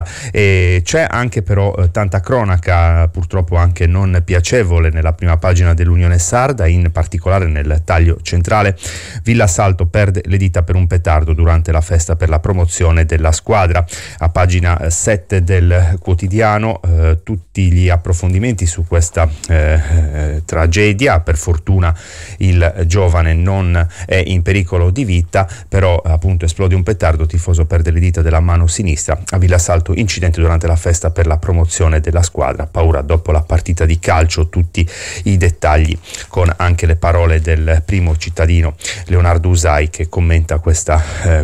E c'è anche però tanta cronaca, purtroppo anche non piacevole, nella prima pagina dell'Unione Sarda, in particolare nel taglio centrale. Villassalto perde le dita per un petardo durante la festa per la promozione della squadra. A pagina 7 del quotidiano tutti gli approfondimenti su questa tragedia. Per fortuna il giovane non è in pericolo di vita, però appunto esplode un petardo, tifoso perde le dita della mano sinistra. A Villassalto incidente durante la festa per la promozione della squadra, paura dopo la partita di calcio. Tutti i dettagli con anche le parole del primo cittadino Leonardo Usai, che commenta questo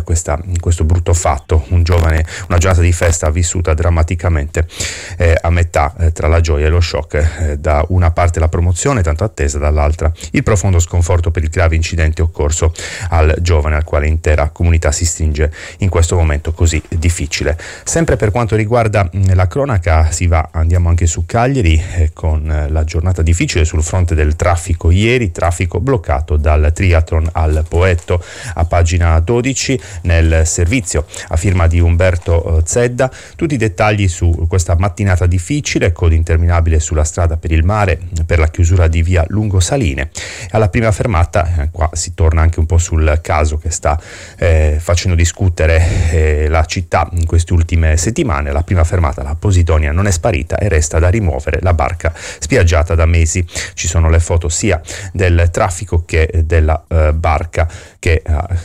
brutto fatto. Una giornata di festa vissuta drammaticamente a metà tra la gioia e lo shock. Da una parte la promozione tanto attesa, dall'altra il profondo sconforto per il grave incidente occorso al giovane, al quale l'intera comunità si stringe in questo momento così difficile. Sempre per quanto riguarda la cronaca andiamo anche su Cagliari, con la giornata difficile sul fronte del traffico ieri, traffico bloccato dal triathlon al Poetto. A pagina 12 nel servizio a firma di Umberto Zedda tutti i dettagli su questa mattinata difficile, coda interminabile sulla strada per il mare per la chiusura di via Lungosaline. Alla prima fermata qua si torna anche un po' sul caso che sta facendo discutere la città in queste ultime settimane. La prima fermata, la Posidonia, non è sparita e resta da rimuovere la barca spiaggiata da mesi. Ci sono le foto sia del traffico che della barca che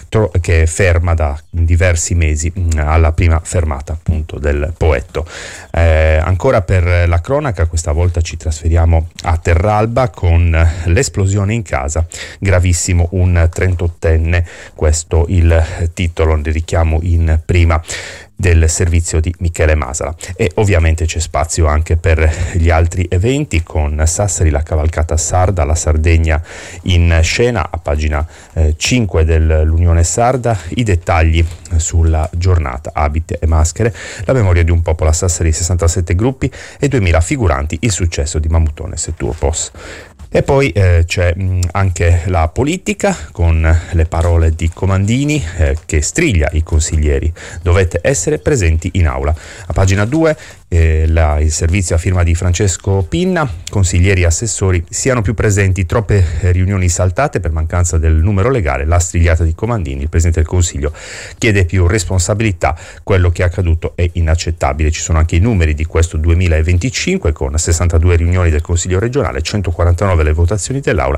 è ferma da diversi mesi alla prima fermata appunto del Poetto. Ancora per la cronaca, questa volta ci trasferiamo a Terralba con l'esplosione in casa, gravissimo un 38enne, questo il titolo, ne richiamo in prima del servizio di Michele Masala. E ovviamente c'è spazio anche per gli altri eventi, con Sassari, la cavalcata sarda, la Sardegna in scena. A pagina 5 dell'Unione Sarda i dettagli sulla giornata, abiti e maschere, la memoria di un popolo a Sassari, 67 gruppi e 2000 figuranti, il successo di Mamutones e Turpos. E poi c'è anche la politica, con le parole di Comandini che striglia i consiglieri: dovete essere presenti in aula. A pagina 2 il servizio a firma di Francesco Pinna: consiglieri e assessori siano più presenti, troppe riunioni saltate per mancanza del numero legale. La strigliata di Comandini: il Presidente del Consiglio chiede più responsabilità, quello che è accaduto è inaccettabile. Ci sono anche i numeri di questo 2025, con 62 riunioni del Consiglio regionale, 149 le votazioni dell'aula,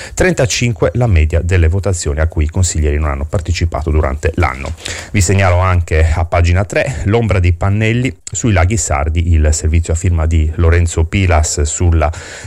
35 la media delle votazioni a cui i consiglieri non hanno partecipato durante l'anno. Vi segnalo anche a pagina 3 l'ombra dei pannelli sui laghi sardi, il servizio a firma di Lorenzo Pilas sulla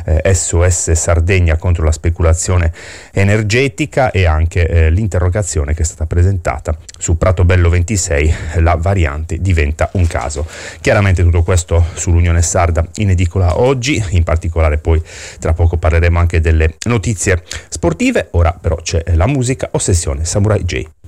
SOS Sardegna contro la speculazione energetica, e anche l'interrogazione che è stata presentata su Pratobello 26, la variante diventa un caso. Chiaramente tutto questo sull'Unione Sarda in edicola oggi, in particolare poi tra poco parleremo anche delle notizie sportive. Ora però c'è la musica, Ossessione Samurai J.